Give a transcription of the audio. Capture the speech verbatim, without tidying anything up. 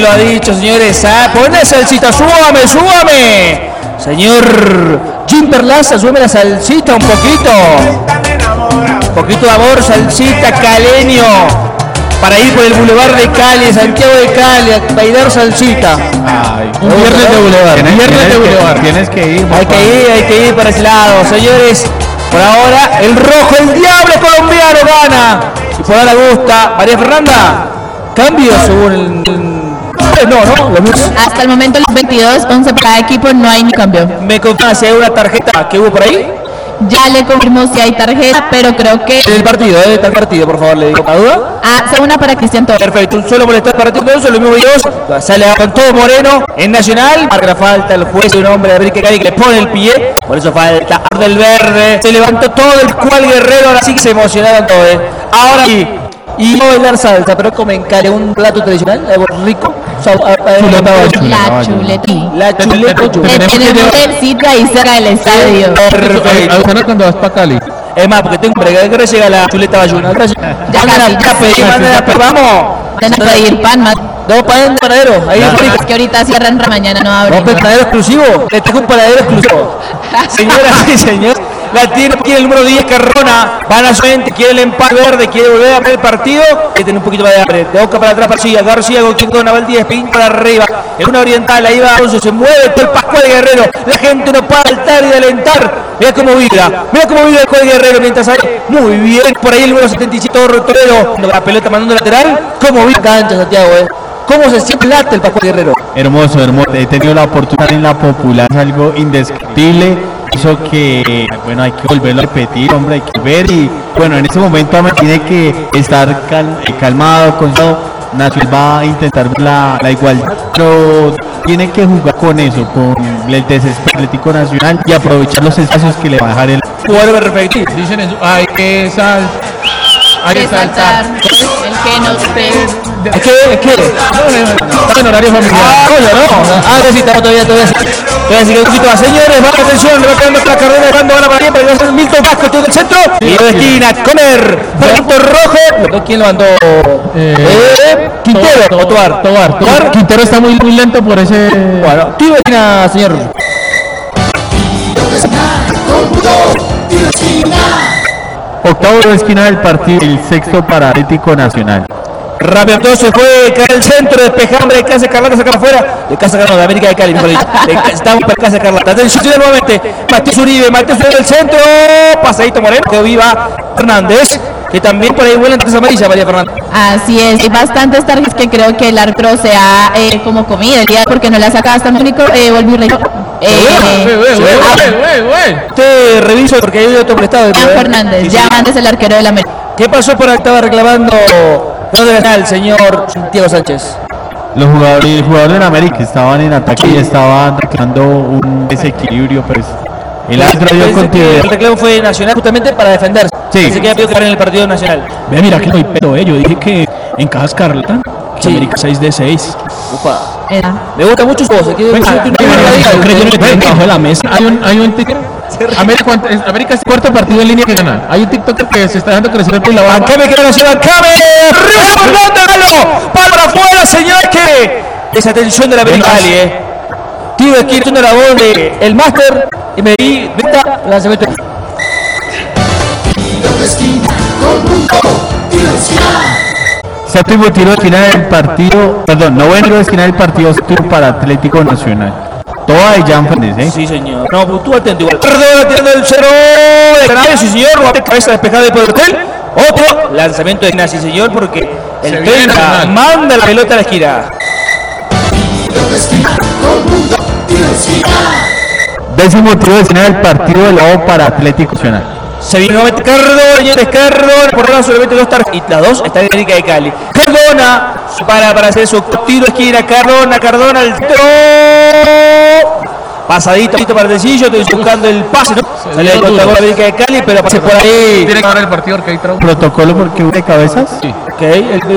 lo ha dicho, señores. Ah, poné salsita, súbame, súbame. Señor Jim Perlaza, súbeme la salsita un poquito. Un poquito de amor, salsita, caleño. Para ir por el Boulevard de Cali, Santiago de Cali, a bailar salsita. Ay, un viernes de Boulevard. Tienes, Viernes tienes de Boulevard. Que, tienes que ir. Hay que ir, hay que ir para ese lado, señores. Por ahora, el rojo, el diablo colombiano gana. Y por ahora gusta. María Fernanda, cambio según el... No, no, lo mismo. Hasta el momento los veintidós, once para cada equipo, no hay ni cambio. Me confirma si hay una tarjeta que hubo por ahí. Ya le confirmo si hay tarjeta, pero creo que... El partido, ¿eh? Está el partido, por favor, le digo. ¿La duda? Ah, según una para Cristian Torres. Perfecto, un solo molestar para todos, lo mismo videos. Sale con todo Moreno en Nacional. Marca la falta el juez, un hombre de Enrique Cali que le pone el pie. Por eso falta del verde. Se levantó todo el cual Guerrero, ahora sí que se emocionaron todos. ¿eh? Ahora sí. Y no bailar salsa, pero comen cale, un plato tradicional, algo rico. La chuleta. La chuleta. Tenemos el sitio ahí cerca del estadio. Perfecto. Cuando vas para Cali. Es más, porque tengo que que llega la chuleta bayuna. Ya casi, ya pedimos, vamos. Tenemos que pedir pan más. Dos pan de panadero. Ahí es que ahorita cierran, mañana no abren. ¿No panadero exclusivo? Le tengo un panadero exclusivo. Señoras y señores, la tiene aquí el número diez, Carrona. Van a su mente, quiere el empate verde, quiere volver a ver el partido. Que tiene un poquito más de hambre. De Boca para atrás, García. García con Chico Naval Pin para arriba. En una oriental, ahí va Alonso, se mueve todo el Pascual Guerrero. La gente no para saltar y de alentar. Mira cómo vibra. Mira cómo vibra el Pascual Guerrero mientras hay. Muy bien. Por ahí el número setenta y siete, Torero. La pelota mandando lateral. Cómo vibra cancha, Santiago, eh. ¿Cómo se siente late el Pascual Guerrero? Hermoso, hermoso. He tenido la oportunidad en la popular, es algo indescriptible. Hizo que, bueno, hay que volverlo a repetir, hombre, hay que ver. Y bueno, en este momento tiene que estar cal, calmado, concentrado. Nacional va a intentar la, la igualdad, pero tiene que jugar con eso, con el desespero Atlético Nacional y aprovechar los espacios que le va a dejar el jugador perfecto. Dicen eso, hay que sal, hay que saltar. El que nos ve. ¿Es que? ¿Es que? Está en horario familiar. Ah, coño, no. Ah, sí, estamos todavía, todavía. Todavía sigue un poquito más. Señores, baja atención, le va quedando la carrera, dando ahora para bien, para que Milton Vasco, todo el centro. Y de esquina, Comer, punto rojo. ¿Quién lo mandó? Eh, eh, Quintero, o Tobar. Tobar, Tobar. Quintero está muy, muy lento por ese. Bueno, tiro de esquina, señor. octavo de esquina del partido, el sexto para Atlético Nacional. Rápido, todo se fue, cae el centro, despejado, hombre de Casa Carlota, saca afuera, de Casa Carlota, de América de Cali, mejor dicho. Estamos para Casa Carlota. Atención nuevamente, Matías Uribe, Matías Uribe del centro, pasadito Moreno, que viva Hernández, que también por ahí vuelan tres amarillas, María Fernanda. Así es, hay bastantes tarjetas que creo que el árbitro se ha eh, como comido el día porque no la saca hasta Mónico, eh, volvió y Te reviso porque hay otro prestado. Juan Fernández, ya antes el arquero del América. ¿Qué pasó por ahí? Estaba reclamando no debe estar el señor Diego Sánchez. Los jugadores, el jugador de América estaban en ataque y estaban reclamando un desequilibrio, pues el árbitro dio continuidad. El reclamo fue nacional justamente para defenderse. Sí. Así que ha pedido que en el partido nacional. Ve, mira que soy pedo, eh. Yo dije que en Cajas Carlota, sí. América seis de seis. Upa. Era. Me gusta mucho su voz. Aquí Bajo de la mesa. Hay un, hay un TikTok. América, América es el cuarto partido en línea que gana. Hay un TikTok que se está dejando crecer por la barba. Cabe que la nacional, cabe. Río Fernando, para afuera, señor. Que esa atención de la América, eh. Tiro de esquina de la voz de el máster y me di venta lanzamiento. Séptimo tiro de esquina del partido, perdón, noveno tiro de esquina del partido para Atlético Nacional. Toda de Jan Fernández, ¿eh? Sí, señor. No, pues tú atento igual. Perdón, tirando el cero de Canales, sí, señor. Cabeza despejada después del hotel. Otro lanzamiento de esquina, sí, señor, porque el treinta manda la pelota a la esquina. Décimo tiro de esquina del partido del lado para Atlético Nacional. Se viene nuevamente Cardona, señores, Cardona, por lado solamente dos tarjetas, y las dos están en América de Cali. Cardona, para, para hacer su tiro esquina, Cardona, Cardona, el tiro, pasadito, para el sencillo, estoy buscando el pase, ¿no? Sale el contragol de América de Cali, pero pase por ahí. Tiene que ganar el partido porque hay trauma. ¿Protocolo porque hubo de cabezas? Sí. Ok, el